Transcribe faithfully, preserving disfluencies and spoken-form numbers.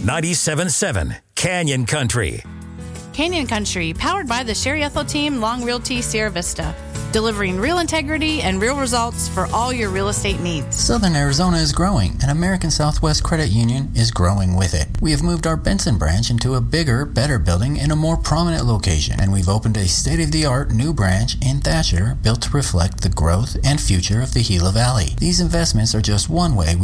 ninety-seven point seven Canyon Country. Canyon Country, powered by the Sherry Ethel Team, Long Realty, Sierra Vista. Delivering real integrity and real results for all your real estate needs. Southern Arizona is growing, and American Southwest Credit Union is growing with it. We have moved our Benson branch into a bigger, better building in a more prominent location, and we've opened a state-of-the-art new branch in Thatcher built to reflect the growth and future of the Gila Valley. These investments are just one way we